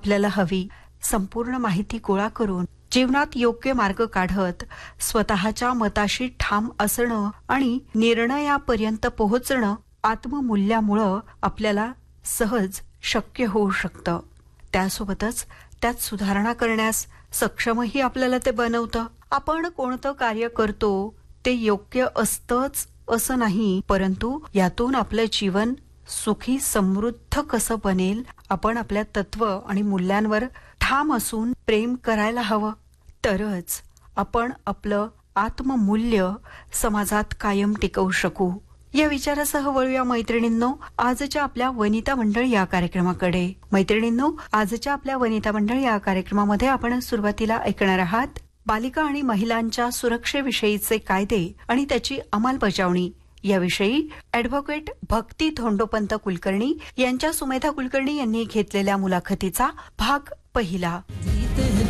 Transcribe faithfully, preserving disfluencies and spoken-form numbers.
आपल्याला हवी संपूर्ण माहिती गोळा करून जीवनात योग्य मार्ग काढत स्वतःच्या मताशी ठाम असणं आणि निर्णयापर्यंत पोहोचणं आत्ममूल्यामुळं आपल्याला सहज शक्य होऊ शकतं. त्यासोबतच त्यात सुधारणा करण्यास सक्षमही आपल्याला ते बनवतं. आपण कोणतं कार्य करतो ते योग्य असतंच असं नाही, परंतु यातून आपलं जीवन सुखी समृद्ध कसं बनेल, आपण आपल्या तत्व आणि मूल्यांवर ठाम असून प्रेम करायला हवं. तरच आपण आपलं आत्ममूल्य समाजात कायम टिकवू शकू. या विचारासह वळूया मैत्रिणींनो आजच्या आपल्या वनिता मंडळ या कार्यक्रमाकडे. मैत्रिणींनो, आजच्या आपल्या वनिता मंडळ या कार्यक्रमामध्ये आपण सुरुवातीला ऐकणार आहात बालिका आणि महिलांच्या सुरक्षेविषयीचे कायदे आणि त्याची अंमलबजावणी याविषयी ॲडव्होकेट भक्ती धोंडोपंत कुलकर्णी यांच्या सुमेधा कुलकर्णी यांनी घेतलेल्या मुलाखतीचा भाग पहिला.